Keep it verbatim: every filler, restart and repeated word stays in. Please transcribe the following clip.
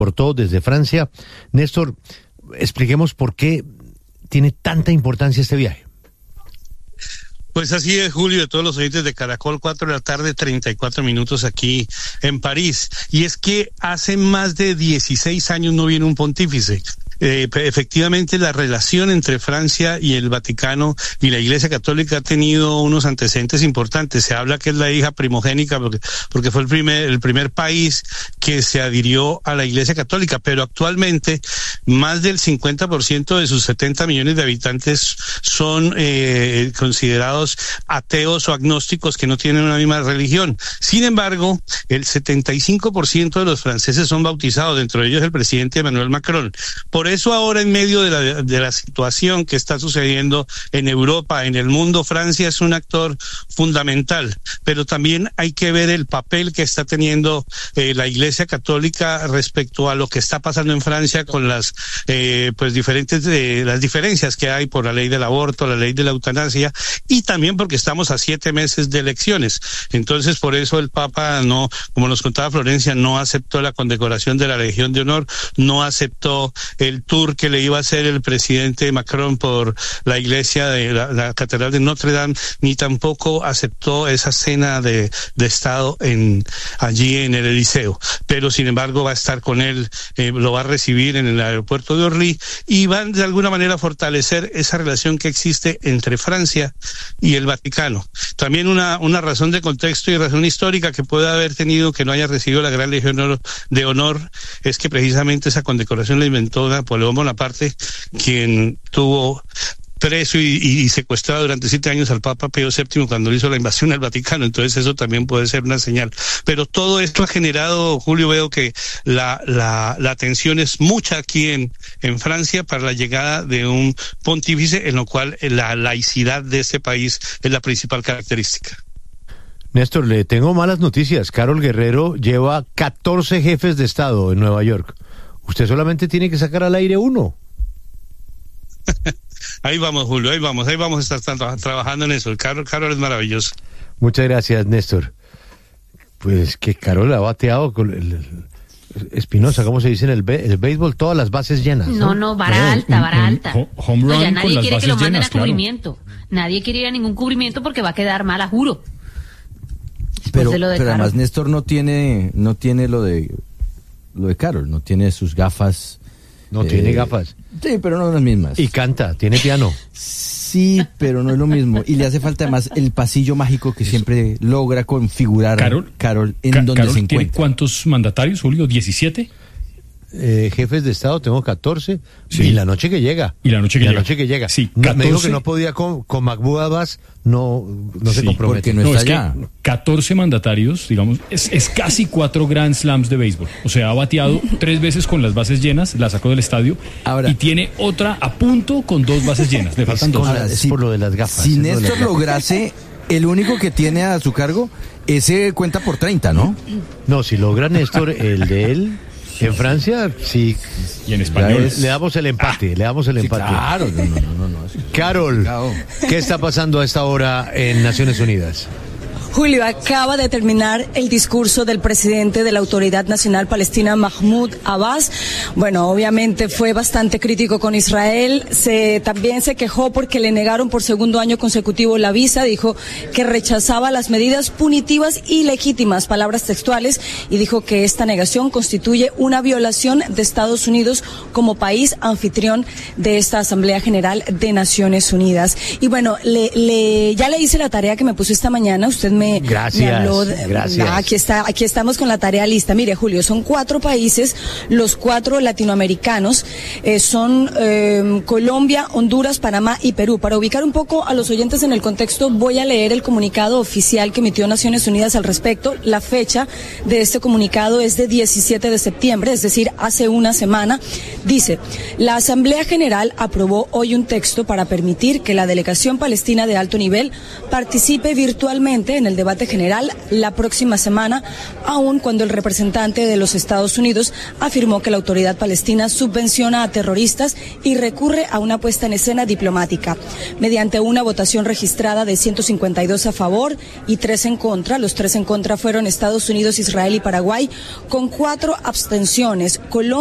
por todo desde Francia. Néstor, expliquemos por qué tiene tanta importancia este viaje. Pues así es, Julio, de todos los oyentes de Caracol, cuatro de la tarde, treinta y cuatro minutos aquí en París. Y es que hace más de dieciséis años no viene un pontífice. Eh, efectivamente, la relación entre Francia y el Vaticano y la Iglesia Católica ha tenido unos antecedentes importantes. Se habla que es la hija primogénica porque, porque fue el primer, el primer país que se adhirió a la Iglesia Católica, pero actualmente más del cincuenta por ciento de sus setenta millones de habitantes son eh, considerados ateos o agnósticos que no tienen una misma religión. Sin embargo, el setenta y cinco por ciento de los franceses son bautizados, dentro de ellos el presidente Emmanuel Macron. Por eso ahora, en medio de la, de la situación que está sucediendo en Europa, en el mundo, Francia es un actor fundamental, pero también hay que ver el papel que está teniendo eh, la Iglesia Católica respecto a lo que está pasando en Francia con las eh, pues diferentes eh, las diferencias que hay por la ley del aborto, la ley de la eutanasia, y también porque estamos a siete meses de elecciones. Entonces, por eso el Papa no, como nos contaba Florencia, no aceptó la condecoración de la Legión de Honor, no aceptó el tour que le iba a hacer el presidente Macron por la iglesia de la, la Catedral de Notre Dame, ni tampoco aceptó esa cena de, de Estado en allí en el Eliseo. Pero sin embargo va a estar con él, eh, lo va a recibir en el aeropuerto de Orly y van de alguna manera a fortalecer esa relación que existe entre Francia y el Vaticano. También una, una razón de contexto y razón histórica que puede haber tenido que no haya recibido la Gran Legión de Honor es que precisamente esa condecoración la inventó Napoleón Bonaparte, quien tuvo preso y, y secuestrado durante siete años al Papa Pío séptimo cuando hizo la invasión al Vaticano. Entonces eso también puede ser una señal. Pero todo esto ha generado, Julio, veo que la la, la atención es mucha aquí en, en Francia para la llegada de un pontífice, en lo cual la laicidad de este país es la principal característica. Néstor, le tengo malas noticias. Carol Guerrero lleva catorce jefes de Estado en Nueva York. Usted solamente tiene que sacar al aire uno. Ahí vamos, Julio, ahí vamos, ahí vamos a estar tra- trabajando en eso. El Carol, Carol es maravilloso. Muchas gracias, Néstor. Pues que Carol ha bateado con el, el Espinosa, ¿cómo se dice en el, be- el béisbol? Todas las bases llenas. No, no, no vara no, alta, vara alta. Home run no, ya nadie con las quiere bases que lo manden llenas, a cubrimiento. Claro. Nadie quiere ir a ningún cubrimiento porque va a quedar mal, a juro. Pero, pero además Néstor no tiene, no tiene lo de lo de Carol, no tiene sus gafas. No eh, tiene gafas. Sí, pero no las mismas. Y canta, tiene piano. Sí, pero no es lo mismo. Y le hace falta además el pasillo mágico que Eso. siempre logra configurar Carol, Carol en Ca- donde Carol se encuentra. ¿Cuántos mandatarios, Julio? ¿diecisiete? Eh, jefes de Estado tengo catorce. Sí. Y la noche que llega. Y la noche que la llega. noche que llega. Sí, catorce. Me dijo que no podía con, con Mahmoud Abbas, no, no se sí, compromete. Porque no, no está es allá. Que catorce mandatarios, digamos, es, es casi cuatro Grand Slams de béisbol. O sea, ha bateado tres veces con las bases llenas, la sacó del estadio. Ahora, y tiene otra a punto con dos bases llenas. Le faltan dos. Ahora, es si, por lo de las gafas. Si Néstor lograse, el único que tiene a su cargo, ese cuenta por treinta, ¿no? No, si logra Néstor el de él. En Francia, sí. Y en español. Es, le damos el empate, ah, le damos el sí, empate. Claro, no, no, no, no, no. Carol, ¿qué está pasando a esta hora en Naciones Unidas? Julio, acaba de terminar el discurso del presidente de la Autoridad Nacional Palestina, Mahmoud Abbas. Bueno, obviamente fue bastante crítico con Israel. Se, también se quejó porque le negaron por segundo año consecutivo la visa. Dijo que rechazaba las medidas punitivas y legítimas, palabras textuales, y dijo que esta negación constituye una violación de Estados Unidos como país anfitrión de esta Asamblea General de Naciones Unidas. Y bueno, le, le, ya le hice la tarea que me puso esta mañana. Usted me Me, gracias, me habló de, gracias. Ah, aquí está, aquí estamos con la tarea lista. Mire, Julio, son cuatro países, los cuatro latinoamericanos, eh, son eh, Colombia, Honduras, Panamá y Perú. Para ubicar un poco a los oyentes en el contexto, voy a leer el comunicado oficial que emitió Naciones Unidas al respecto. La fecha de este comunicado es de diecisiete de septiembre, es decir, hace una semana. Dice, la Asamblea General aprobó hoy un texto para permitir que la delegación palestina de alto nivel participe virtualmente en el el debate general la próxima semana, aun cuando el representante de los Estados Unidos afirmó que la autoridad palestina subvenciona a terroristas y recurre a una puesta en escena diplomática. Mediante una votación registrada de ciento cincuenta y dos a favor y tres en contra, los tres en contra fueron Estados Unidos, Israel y Paraguay, con cuatro abstenciones. Colombia